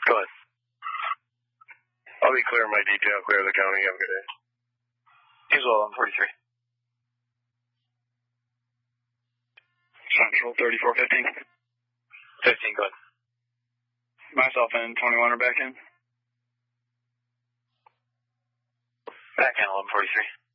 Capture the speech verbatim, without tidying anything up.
Go ahead. I'll be clear my detail, clear the county. Have a good day. As well, I'm forty-three. Central thirty-four fifteen. fifteen, go ahead. Myself and twenty-one are back in. Back in eleven forty-three.